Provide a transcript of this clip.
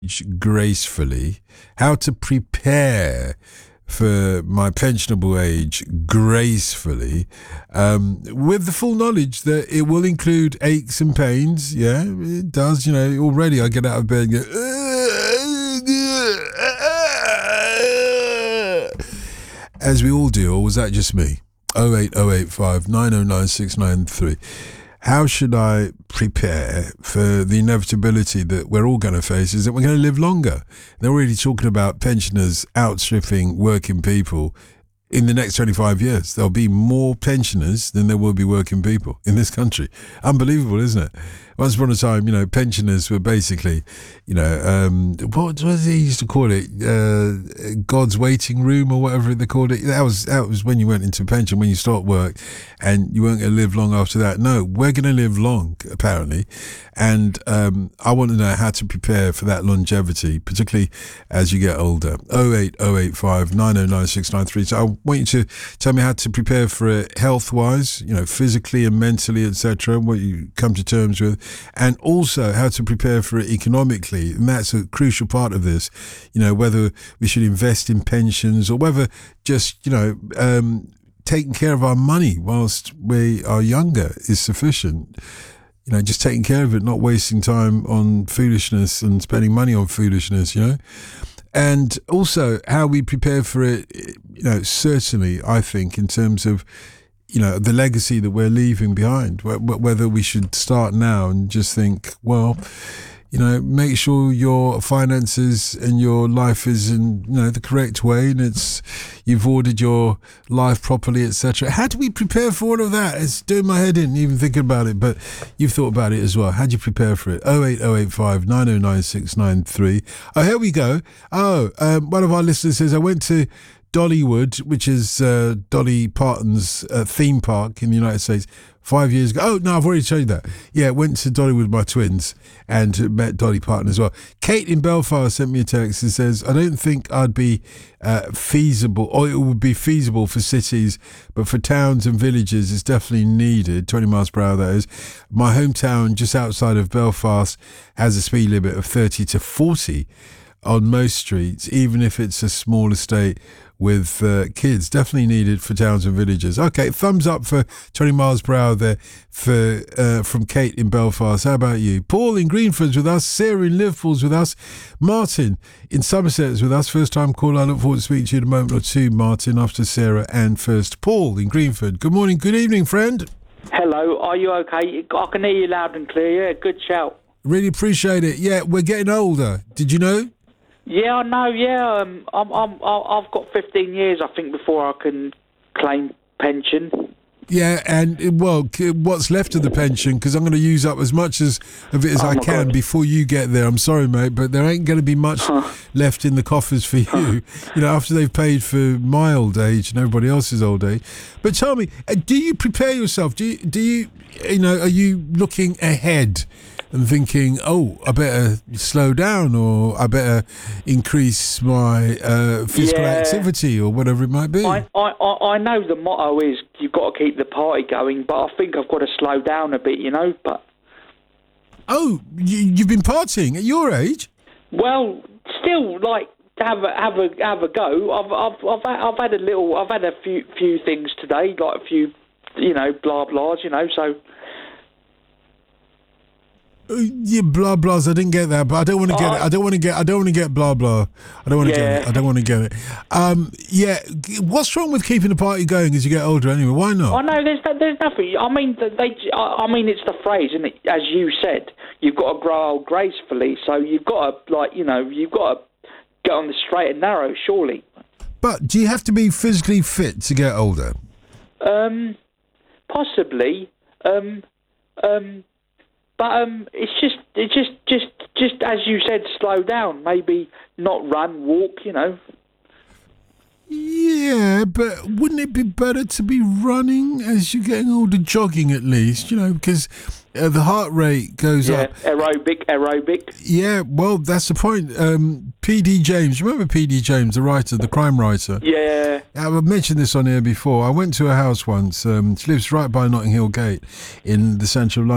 gracefully, how to prepare for my pensionable age gracefully, with the full knowledge that it will include aches and pains. Yeah, it does. Already I get out of bed and go, as we all do, or was that just me? 08085 909 693. How should I prepare for the inevitability that we're all going to face is that we're going to live longer? They're already talking about pensioners outstripping working people. In the next 25 years, there'll be more pensioners than there will be working people in this country. Unbelievable, isn't it? Once upon a time, pensioners were basically, what they used to call it? God's waiting room or whatever they called it. That was when you went into pension, when you start work and you weren't going to live long after that. No, we're going to live long, apparently. And I want to know how to prepare for that longevity, particularly as you get older. 08085 909 693. So I want you to tell me how to prepare for it health-wise, physically and mentally, etc., what you come to terms with, and also how to prepare for it economically. And that's a crucial part of this, whether we should invest in pensions or whether just, taking care of our money whilst we are younger is sufficient. Just taking care of it, not wasting time on foolishness and spending money on foolishness, And also how we prepare for it, certainly, I think, in terms of, the legacy that we're leaving behind, whether we should start now and just think, well, make sure your finances and your life is in, the correct way and you've ordered your life properly, etc. How do we prepare for all of that? It's doing my head in, even thinking about it, but you've thought about it as well. How do you prepare for it? 08085 909 693. Oh, here we go. One of our listeners says, I went to Dollywood, which is Dolly Parton's theme park in the United States 5 years ago. Oh, no, I've already told you that. Yeah, went to Dollywood with my twins and met Dolly Parton as well. Kate in Belfast sent me a text and says, I don't think I'd be feasible, or it would be feasible for cities, but for towns and villages it's definitely needed, 20 miles per hour that is. My hometown just outside of Belfast has a speed limit of 30 to 40 on most streets, even if it's a small estate with kids. Definitely needed for towns and villages. Okay, thumbs up for 20 miles per hour there from Kate in Belfast. How about you? Paul in Greenford's with us. Sarah in Liverpool's with us. Martin in Somerset is with us. First time caller. I look forward to speaking to you in a moment or two, Martin, after Sarah and first Paul in Greenford. Good morning, good evening, friend. Hello, are you okay? I can hear you loud and clear. Yeah, good shout. Really appreciate it. Yeah, we're getting older. Did you know? Yeah, I know. Yeah, I've got 15 years, I think, before I can claim pension. Yeah, and what's left of the pension? Because I'm going to use up as much of it as I can before you get there. I'm sorry, mate, but there ain't going to be much left in the coffers for you. After they've paid for my old age and everybody else's old age. But tell me, do you prepare yourself? Do you are you looking ahead and thinking, I better slow down, or I better increase my physical activity, or whatever it might be? I know the motto is you've got to keep the party going, but I think I've got to slow down a bit, But you've been partying at your age? Well, still, have a go. I've had a few things today, like a few, blah blahs, so. Yeah, blah blahs. I didn't get that, but I don't want to get it. I don't want to get blah blah. I don't want to get it. I don't want to get it. What's wrong with keeping the party going as you get older? Anyway, why not? I know there's nothing. I mean, it's the phrase, isn't it? As you said, you've got to grow old gracefully. So you've got to you've got to get on the straight and narrow. Surely. But do you have to be physically fit to get older? Possibly. But it's just as you said, slow down. Maybe not run, walk. Yeah, but wouldn't it be better to be running as you're getting older, jogging at least? Because the heart rate goes up. Aerobic. Yeah, well, that's the point. P.D. James, remember P.D. James, the writer, the crime writer? Yeah. I've mentioned this on air before. I went to a house once. She lives right by Notting Hill Gate in the central London.